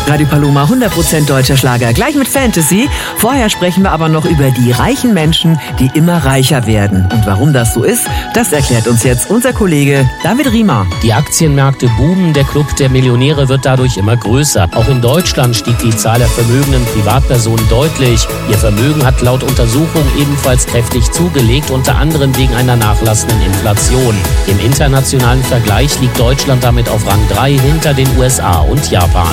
Radio Paloma, 100% deutscher Schlager, gleich mit Fantasy. Vorher sprechen wir aber noch über die reichen Menschen, die immer reicher werden. Und warum das so ist, das erklärt uns jetzt unser Kollege David Riemer. Die Aktienmärkte boomen, der Club der Millionäre wird dadurch immer größer. Auch in Deutschland stieg die Zahl der vermögenden Privatpersonen deutlich. Ihr Vermögen hat laut Untersuchung ebenfalls kräftig zugelegt, unter anderem wegen einer nachlassenden Inflation. Im internationalen Vergleich liegt Deutschland damit auf Rang 3 hinter den USA und Japan.